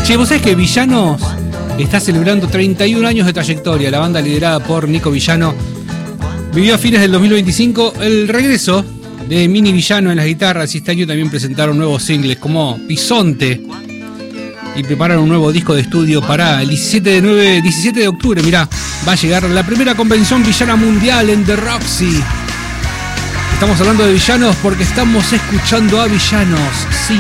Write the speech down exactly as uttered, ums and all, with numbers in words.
Che, ¿vos sabés que Villanos está celebrando treinta y un años de trayectoria? La banda liderada por Nico Villano vivió a fines del dos mil veinticinco el regreso de Mini Villano en las guitarras y este año también presentaron nuevos singles como Bisonte y preparan un nuevo disco de estudio para el diecisiete de octubre. Mirá, va a llegar la primera convención villana mundial en The Roxy. Estamos hablando de Villanos porque estamos escuchando a Villanos. Sí.